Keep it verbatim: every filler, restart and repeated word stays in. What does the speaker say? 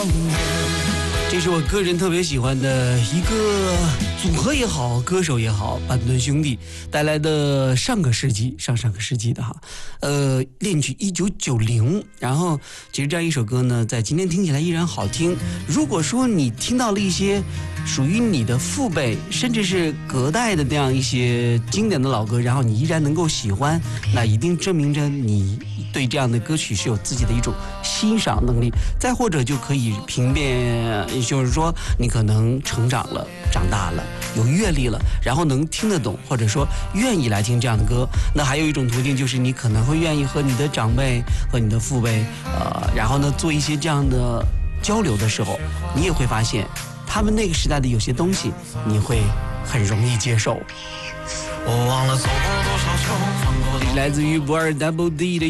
这是我个人特别喜欢的一个组合也好，歌手也好，板顿兄弟带来的上个世纪上上个世纪的哈，呃，恋曲一九九零。然后其实这样一首歌呢，在今天听起来依然好听。如果说你听到了一些属于你的父辈甚至是隔代的那样一些经典的老歌，然后你依然能够喜欢，那一定证明着你对这样的歌曲是有自己的一种欣赏能力。再或者就可以评辨，就是说你可能成长了，长大了，有阅历了，然后能听得懂，或者说愿意来听这样的歌。那还有一种途径，就是你可能会愿意和你的长辈和你的父辈呃，然后呢做一些这样的交流的时候，你也会发现他们那个时代的有些东西你会很容易接受。 我忘了走过多少球，翻过多少来自于不二 Double D 的